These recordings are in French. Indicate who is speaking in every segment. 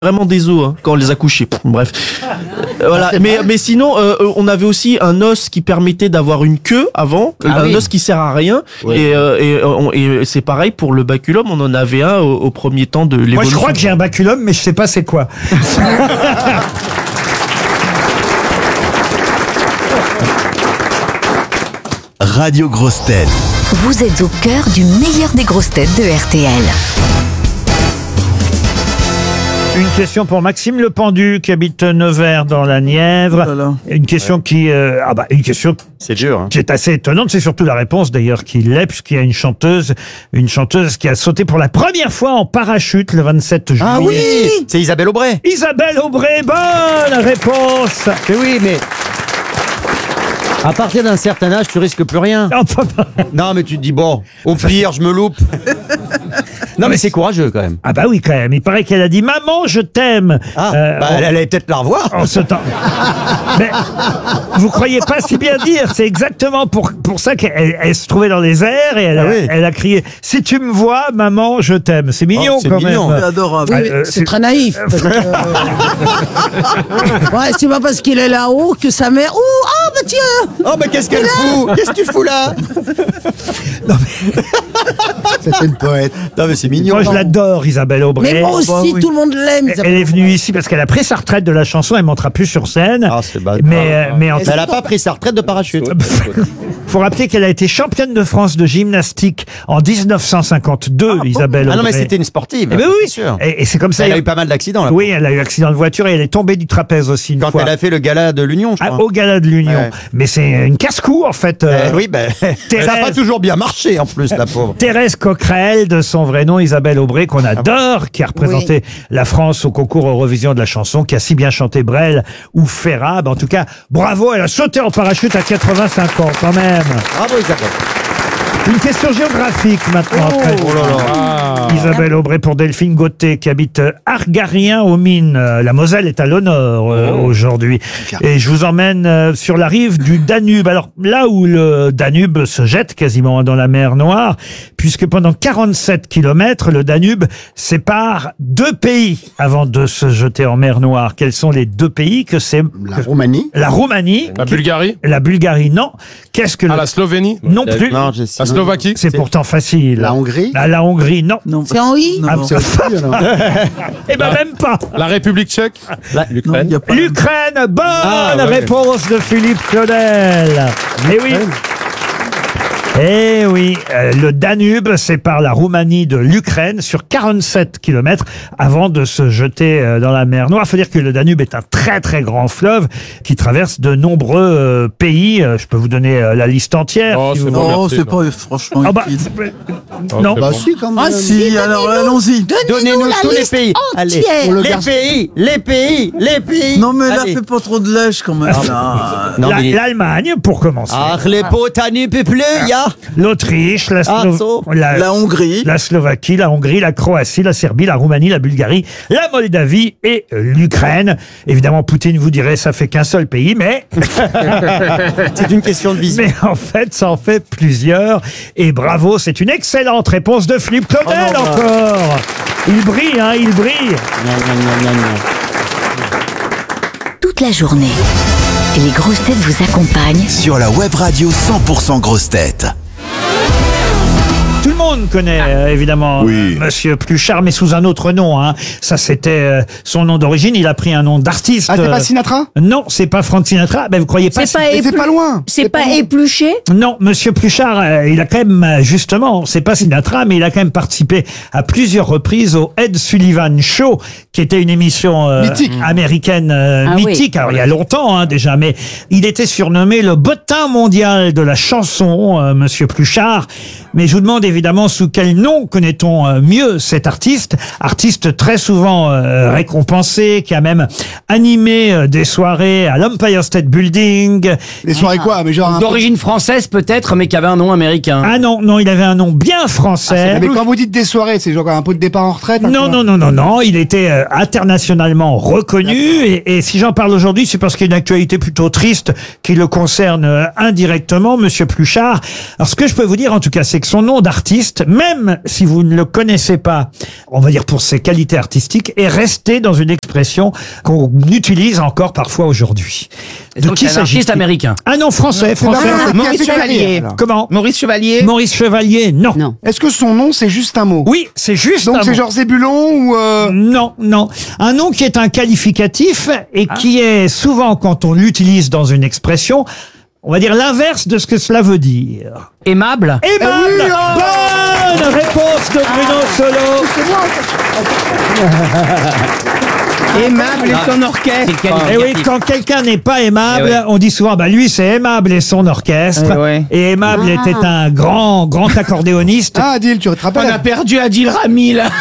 Speaker 1: vraiment des os hein, quand on les a couchés. Bref. Voilà. Mais sinon, on avait aussi un os qui permettait d'avoir une queue avant, un os qui sert à rien. Ouais. Et c'est pareil pour le baculum. On en avait un au premier temps de l'évolution.
Speaker 2: Moi, je crois que j'ai un baculum, mais je sais pas c'est quoi.
Speaker 3: Radio Grosses Têtes.
Speaker 4: Vous êtes au cœur du meilleur des grosses têtes de RTL.
Speaker 2: Une question pour Maxime Le Pendu qui habite Nevers dans la Nièvre. Une question qui, une question.
Speaker 5: C'est dur. Hein.
Speaker 2: Qui est assez étonnante. C'est surtout la réponse d'ailleurs qui l'est, puisqu'il y a une chanteuse qui a sauté pour la première fois en parachute le 27 juillet.
Speaker 5: Ah oui, c'est Isabelle Aubray.
Speaker 2: Isabelle Aubray, bonne réponse.
Speaker 5: Mais oui, mais. À partir d'un certain âge, tu risques plus rien. Non, mais tu te dis, bon, au pire, je me loupe. Non, mais c'est courageux quand même.
Speaker 2: Ah bah oui, quand même. Il paraît qu'elle a dit « Maman, je t'aime ».
Speaker 5: Elle allait peut-être la revoir.
Speaker 2: En ce temps. Mais vous croyez pas si bien dire. C'est exactement pour ça qu'elle se trouvait dans les airs et elle a crié « Si tu me vois, maman, je t'aime ». C'est mignon quand
Speaker 6: mignon.
Speaker 2: même.
Speaker 6: C'est adorable.
Speaker 7: Oui, c'est très naïf. Parce que, ouais, c'est pas parce qu'il est là-haut que sa mère... Oh, bah tiens.
Speaker 5: Oh, mais qu'est-ce qu'elle fout? Qu'est-ce que tu fous là?
Speaker 6: C'est une poète.
Speaker 5: Non, mais c'est mignon.
Speaker 2: Moi, je l'adore, Isabelle Aubray.
Speaker 7: Mais moi aussi, tout le monde l'aime.
Speaker 2: Elle est venue ici parce qu'elle a pris sa retraite de la chanson. Elle ne montera plus sur scène.
Speaker 5: Ah, c'est bad.
Speaker 2: Mais
Speaker 5: elle n'a pas pris sa retraite de parachute.
Speaker 2: Faut rappeler qu'elle a été championne de France de gymnastique en 1952, Isabelle Aubray.
Speaker 5: Ah non, mais c'était une sportive.
Speaker 2: Mais oui,
Speaker 5: sûr.
Speaker 2: Et c'est comme ça.
Speaker 5: Elle a eu pas mal d'accidents là.
Speaker 2: Oui, elle a eu accident de voiture et elle est tombée du trapèze aussi une fois.
Speaker 5: Quand elle a fait le gala de l'Union, je crois.
Speaker 2: Au gala de l'Union. Ouais. Mais c'est une casse-cou en fait.
Speaker 5: Oui, ça n'a pas toujours bien marché en plus, la pauvre.
Speaker 2: Thérèse Coquerel, de son vrai nom, Isabelle Aubray, qu'on adore, qui a représenté la France au concours Eurovision de la chanson, qui a si bien chanté Brel ou Ferrab. En tout cas, bravo, elle a sauté en parachute à 85 ans quand même.
Speaker 5: Bravo Isabelle.
Speaker 2: Une question géographique maintenant. Isabelle Aubray pour Delphine Gauthier qui habite Argarien aux Mines. La Moselle est à l'honneur aujourd'hui. Et je vous emmène sur la rive du Danube. Alors là où le Danube se jette quasiment dans la mer Noire, puisque pendant 47 kilomètres, le Danube sépare deux pays avant de se jeter en mer Noire. Quels sont les deux pays que c'est?
Speaker 6: La Roumanie.
Speaker 2: La Roumanie.
Speaker 8: La Bulgarie.
Speaker 2: La Bulgarie, non. Qu'est-ce que
Speaker 8: la Slovénie?
Speaker 2: Non plus.
Speaker 5: Non,
Speaker 8: la Slovaquie.
Speaker 2: C'est pourtant facile.
Speaker 6: La Hongrie.
Speaker 2: La Hongrie, non.
Speaker 7: C'est en I.
Speaker 6: C'est aussi, alors.
Speaker 2: Eh ben même pas.
Speaker 8: La République tchèque.
Speaker 2: L'Ukraine. L'Ukraine, bonne réponse de Philippe Claudel. Eh oui. Eh oui, le Danube sépare la Roumanie de l'Ukraine sur 47 kilomètres avant de se jeter dans la mer Noire. Il faut dire que le Danube est un très très grand fleuve qui traverse de nombreux pays. Je peux vous donner la liste entière.
Speaker 8: Oh,
Speaker 2: si vous
Speaker 8: bon,
Speaker 2: voulez.
Speaker 8: merci,
Speaker 6: c'est pas franchement utile.
Speaker 2: Non.
Speaker 6: Bah si, quand même.
Speaker 7: Ah, si,
Speaker 6: alors allons-y.
Speaker 5: Donnez-nous
Speaker 7: la
Speaker 5: tous les
Speaker 7: liste
Speaker 5: pays. Allez.
Speaker 7: entière.
Speaker 5: Les pays.
Speaker 6: Non mais là,
Speaker 5: Allez.
Speaker 6: fais pas trop de lèche quand même.
Speaker 5: Non, mais-
Speaker 2: L'Allemagne, pour commencer.
Speaker 5: Ach, les potani peuplés, ya.
Speaker 2: L'Autriche,
Speaker 6: La Hongrie.
Speaker 2: la Slovaquie, la Hongrie, la Croatie, la Serbie, la Roumanie, la Bulgarie, la Moldavie et l'Ukraine. Évidemment, Poutine vous dirait ça fait qu'un seul pays, mais
Speaker 5: C'est une question de vision.
Speaker 2: mais en fait, ça en fait plusieurs. Et bravo, c'est une excellente réponse de Philippe Claudel encore. Il brille, hein, il brille.
Speaker 4: Toute la journée, les grosses têtes vous accompagnent
Speaker 3: Sur la web radio 100% Grosses Têtes.
Speaker 2: Tout le monde connaît évidemment Monsieur Pluchart, mais sous un autre nom. Hein. Ça, c'était son nom d'origine. Il a pris un nom d'artiste.
Speaker 6: Ah, c'est pas Sinatra?
Speaker 2: Non, c'est pas Frank Sinatra. Ben, vous croyez pas?
Speaker 6: C'est pas loin.
Speaker 7: C'est pas épluché.
Speaker 2: Non, Monsieur Pluchart, il a quand même, justement, c'est pas Sinatra, mais il a quand même participé à plusieurs reprises au Ed Sullivan Show, qui était une émission
Speaker 6: mythique.
Speaker 2: américaine mythique. Alors, il y a longtemps, hein, déjà, mais il était surnommé le bottin mondial de la chanson, Monsieur Pluchart. Mais je vous demande évidemment sous quel nom connaît-on mieux cet artiste très souvent récompensé, qui a même animé des soirées à l'Empire State Building.
Speaker 6: Les soirées quoi? Mais genre
Speaker 9: D'origine française peut-être, mais qui avait un nom américain.
Speaker 2: Ah non, il avait un nom bien français.
Speaker 6: mais quand vous dites des soirées, c'est genre un pot de départ en retraite?
Speaker 2: Non, il était internationalement reconnu et si j'en parle aujourd'hui, c'est parce qu'il y a une actualité plutôt triste qui le concerne indirectement, Monsieur Pluchart. Alors ce que je peux vous dire en tout cas, c'est que son nom d'artiste artiste, même si vous ne le connaissez pas, on va dire pour ses qualités artistiques, est resté dans une expression qu'on utilise encore parfois aujourd'hui. De
Speaker 9: Donc,
Speaker 2: qui
Speaker 9: c'est un artiste
Speaker 2: s'agit-il?
Speaker 9: américain.
Speaker 2: Ah non, français.
Speaker 6: Maurice Chevalier.
Speaker 2: Comment?
Speaker 8: Maurice Chevalier.
Speaker 2: Maurice Chevalier, non.
Speaker 7: Non.
Speaker 6: Est-ce que son nom, c'est juste un mot?
Speaker 2: Oui, c'est juste
Speaker 6: Donc
Speaker 2: un
Speaker 6: c'est
Speaker 2: mot.
Speaker 6: genre Zébulon ou...
Speaker 2: Non, non. Un nom qui est un qualificatif et qui est souvent, quand on l'utilise dans une expression, on va dire l'inverse de ce que cela veut dire.
Speaker 9: Aimable.
Speaker 2: Aimable. Bonne réponse de Bruno Solo.
Speaker 8: Aimable et son orchestre.
Speaker 2: Et oui, quand quelqu'un n'est pas aimable,
Speaker 9: Eh oui.
Speaker 2: on dit souvent, bah lui c'est aimable et son orchestre.
Speaker 8: Eh ouais.
Speaker 2: Et aimable était un grand accordéoniste.
Speaker 6: Ah, Adil, tu te
Speaker 8: On a
Speaker 6: rappelles?
Speaker 8: perdu Adil Rami, là.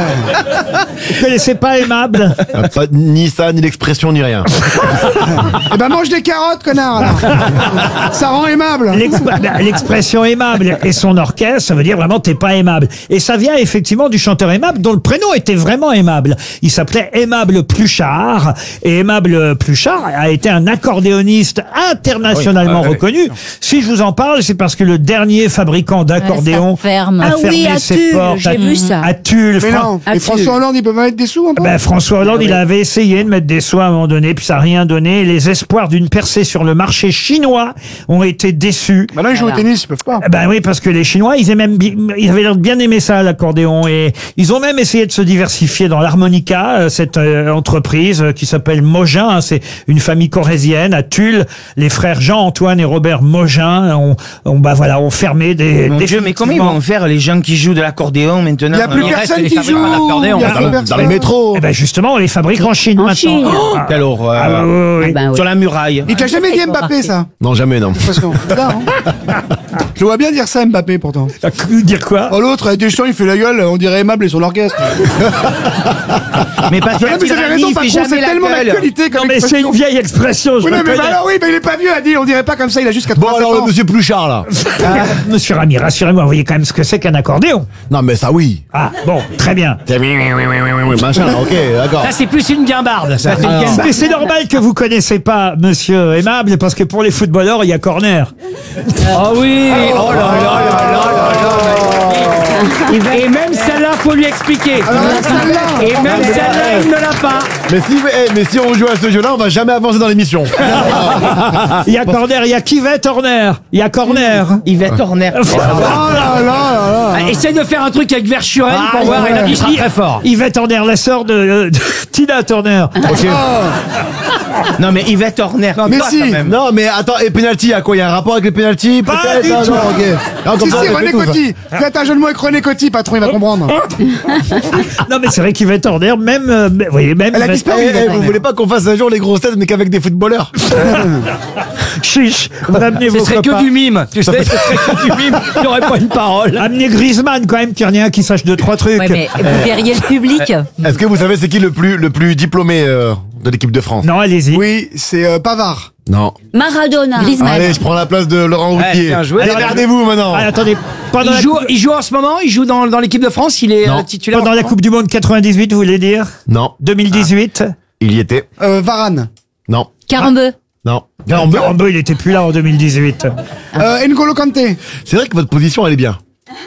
Speaker 2: Vous connaissez pas aimable?
Speaker 5: Pas ni ça, ni l'expression, ni rien.
Speaker 6: Eh ben mange des carottes, connard, alors. Ça rend aimable.
Speaker 2: L'expression aimable et son orchestre, ça veut dire vraiment t'es pas aimable. Et ça vient effectivement du chanteur Aimable, dont le prénom était vraiment aimable. Il s'appelait Aimable Pluchart. Et Aimable Pluchart a été un accordéoniste internationalement reconnu. Si je vous en parle, c'est parce que le dernier fabricant d'accordéon
Speaker 4: ça ferme.
Speaker 2: a
Speaker 7: Ah oui,
Speaker 2: fermé
Speaker 7: à
Speaker 2: ses
Speaker 7: Tulle,
Speaker 2: portes.
Speaker 7: j'ai vu ça.
Speaker 2: À Tulle.
Speaker 6: Mais non. Et François Hollande, il peut pas mettre des sous un peu?
Speaker 2: Ben, François Hollande, il avait essayé de mettre des sous à un moment donné, puis ça n'a rien donné. Les espoirs d'une percée sur le marché chinois ont été déçus.
Speaker 6: Bah là, ils jouent au tennis, ils peuvent pas.
Speaker 2: Ben oui, parce que les Chinois, ils avaient l'air de bien aimer ça, l'accordéon, et ils ont même essayé de se diversifier dans l'harmonica, cette entreprise qui s'appelle Mogin, hein, c'est une famille corrézienne à Tulle. Les frères Jean-Antoine et Robert Mogin ont fermé des.
Speaker 8: Mon Dieu, mais comment ils vont faire les gens qui jouent de l'accordéon maintenant?
Speaker 6: Il n'y a plus
Speaker 9: Il reste
Speaker 6: personne
Speaker 9: les
Speaker 6: qui
Speaker 9: fabricants
Speaker 6: joue.
Speaker 9: d'accordéon.
Speaker 6: Il y a
Speaker 9: Dans
Speaker 6: plus
Speaker 5: Dans le
Speaker 6: personne.
Speaker 5: métro.
Speaker 2: Eh ben justement, on les fabrique en Chine
Speaker 7: En
Speaker 2: maintenant.
Speaker 7: Chine.
Speaker 5: Quelle horreur.
Speaker 2: Ah, oui, oui, oui.
Speaker 4: Ben oui.
Speaker 8: Sur la muraille.
Speaker 6: Il t'a jamais dit Mbappé, ça?
Speaker 5: Non, jamais, non.
Speaker 6: Attention. Là, hein. Je le vois bien dire ça, Mbappé, pourtant.
Speaker 2: Dire quoi?
Speaker 6: Oh, l'autre, avec des chiens, il fait la gueule, on dirait aimable et son orchestre.
Speaker 8: Mais parce que
Speaker 6: Non, mais
Speaker 8: Adil
Speaker 6: vous avez
Speaker 8: Rami,
Speaker 6: raison,
Speaker 8: il
Speaker 6: par
Speaker 8: fait
Speaker 6: contre, c'est
Speaker 8: jamais la
Speaker 6: tellement
Speaker 8: gueule.
Speaker 6: d'actualité
Speaker 2: Non
Speaker 6: comme
Speaker 2: mais c'est
Speaker 6: expression.
Speaker 2: une vieille expression, je
Speaker 6: Oui,
Speaker 2: le
Speaker 6: mais
Speaker 2: connais.
Speaker 6: alors oui, mais il est pas vieux, Adil, on dirait pas comme ça, il a juste 87
Speaker 5: Bon, alors,
Speaker 6: ans.
Speaker 5: monsieur Pluchart, là.
Speaker 2: Monsieur Rami, rassurez-moi, vous voyez quand même ce que c'est qu'un accordéon.
Speaker 5: Non, mais ça, oui.
Speaker 2: Ah, bon, très bien.
Speaker 5: C'est machin, ok, d'accord.
Speaker 9: Là, c'est plus une guimbarde. Ça, c'est une
Speaker 5: Alors,
Speaker 9: guimbarde.
Speaker 2: Mais c'est normal que vous connaissez pas Monsieur Aimable, parce que pour les footballeurs, il y a corner.
Speaker 9: Oh oui. Oh là là là là là là. Et même celle-là, faut lui expliquer. Et même celle-là, il ne l'a pas.
Speaker 5: Mais si on joue à ce jeu-là, on va jamais avancer dans l'émission.
Speaker 2: Il y a corner, il y a Yvette Horner. Il y a corner.
Speaker 8: Yvette Horner.
Speaker 6: Oh là là là là.
Speaker 9: Ah, essaye de faire un truc avec Verschuren pour voir, et là, tu seras très fort.
Speaker 2: Yvette Horner, la sœur de Tina Turner.
Speaker 8: Non, mais Yvette Horner.
Speaker 6: Mais
Speaker 8: toi,
Speaker 6: si.
Speaker 8: quand même.
Speaker 5: Non, mais attends, et penalty, il y a quoi? Il y a un rapport avec les penalty?
Speaker 2: Pas
Speaker 5: Peut-être?
Speaker 2: du
Speaker 5: Ah,
Speaker 2: tout.
Speaker 5: non, ok. Non, comme
Speaker 6: Si,
Speaker 5: ça,
Speaker 6: si,
Speaker 5: on fait
Speaker 6: René
Speaker 5: tout, ça.
Speaker 6: Coty. Faites un jeu de mots avec René Coty, patron, il va comprendre.
Speaker 2: Non, mais c'est vrai qu'Yvette Horner, même, vous voyez, même.
Speaker 6: Elle a disparu.
Speaker 5: Vous voulez pas qu'on fasse un jour les grosses têtes, mais qu'avec des footballeurs?
Speaker 2: Chiche, vous amenez
Speaker 9: Ce
Speaker 2: vos
Speaker 9: serait
Speaker 2: copains.
Speaker 9: que du mime. Tu sais, ce serait que du mime. Il n'y aurait pas une parole.
Speaker 2: Amenez Griezmann quand même, qu'il y en ait un qui sache 2-3 trucs.
Speaker 4: Ouais, mais vous verriez le public.
Speaker 5: Est-ce que vous savez c'est qui le plus diplômé de l'équipe de France?
Speaker 2: Non, allez-y.
Speaker 6: Oui, c'est Pavard.
Speaker 5: Non.
Speaker 4: Maradona. Griezmann.
Speaker 5: Allez, je prends la place de Laurent Ruquier.
Speaker 9: bien joué.
Speaker 5: Démerdez-vous maintenant.
Speaker 2: Ah, attendez, pendant la
Speaker 9: Il joue en ce moment, il joue dans l'équipe de France, il est
Speaker 5: Non.
Speaker 9: titulaire.
Speaker 2: Pendant la Coupe du Monde 98, vous voulez dire?
Speaker 5: Non.
Speaker 2: 2018?
Speaker 5: Il y était.
Speaker 6: Varane.
Speaker 5: Non.
Speaker 4: Carambeu.
Speaker 5: Non.
Speaker 2: Carambeu, il était plus là en 2018.
Speaker 6: N'Golo Kanté.
Speaker 5: C'est vrai que votre position, elle est bien.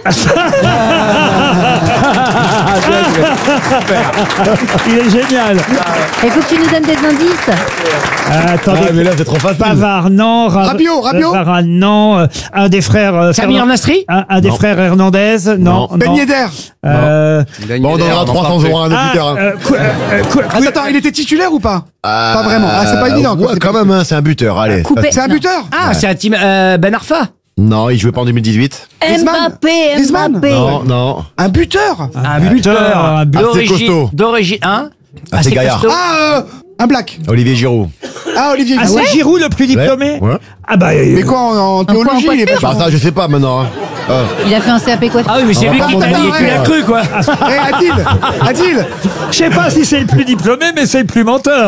Speaker 2: Il est génial.
Speaker 4: Il faut que tu nous donnes des indices.
Speaker 2: Attendez.
Speaker 5: Ah, mais là, c'est trop facile.
Speaker 2: Pavard, non.
Speaker 6: Rabiot.
Speaker 2: Varane, non. Un des frères.
Speaker 9: Samir Nasri.
Speaker 2: Un des
Speaker 5: Non.
Speaker 2: frères Hernandez, non.
Speaker 6: Ben Yedder.
Speaker 5: Bon, on donnera 300 € à un auditeur. hein.
Speaker 6: Attends, il était titulaire ou pas? Pas vraiment. Ah, c'est pas évident. quoi.
Speaker 5: Ouais,
Speaker 6: C'est
Speaker 5: quand
Speaker 6: pas-
Speaker 5: même, hein, c'est un buteur. Allez.
Speaker 4: Coupé.
Speaker 6: C'est un buteur.
Speaker 9: Ah, c'est un team Ben Arfa.
Speaker 5: Non, il jouait pas en 2018.
Speaker 6: Griezmann.
Speaker 4: Mbappé.
Speaker 5: Non, non.
Speaker 6: Un buteur.
Speaker 9: Un
Speaker 2: buteur, un buteur.
Speaker 5: Assez costaud.
Speaker 9: D'origine, hein?
Speaker 5: Assez gaillard.
Speaker 9: costaud.
Speaker 6: Ah, un black.
Speaker 5: Olivier Giroud.
Speaker 6: Ah, Olivier.
Speaker 2: Ah, c'est Giroud le plus diplômé?
Speaker 5: Ouais.
Speaker 2: Ah bah.
Speaker 6: Mais quoi, en théologie, il est
Speaker 5: Bah,
Speaker 6: vachement.
Speaker 5: ça, je sais pas maintenant. hein.
Speaker 4: Il a fait un CAP quoi?
Speaker 9: Ah oui, mais c'est lui
Speaker 5: va
Speaker 9: qui
Speaker 5: pas
Speaker 9: t'a dit,
Speaker 6: monter.
Speaker 9: tu l'as cru, quoi.
Speaker 6: Adil.
Speaker 2: Je sais pas si c'est le plus diplômé, mais c'est le plus menteur.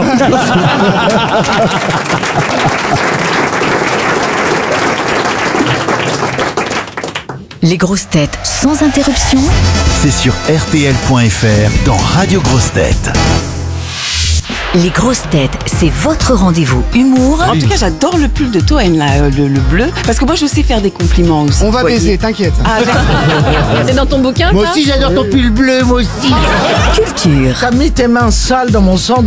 Speaker 4: Les grosses têtes sans interruption.
Speaker 3: C'est sur RTL.fr dans Radio Grosses Têtes.
Speaker 4: Les grosses têtes c'est votre rendez-vous humour.
Speaker 10: En tout cas, j'adore le pull de Toen, là, le bleu, parce que moi, je sais faire des compliments aussi.
Speaker 6: On va baiser, t'inquiète.
Speaker 10: Ah,
Speaker 11: C'est dans ton bouquin,
Speaker 12: Moi
Speaker 11: ça
Speaker 12: aussi, j'adore ton pull bleu, moi aussi.
Speaker 4: Culture.
Speaker 12: T'as mis tes mains sales dans mon sang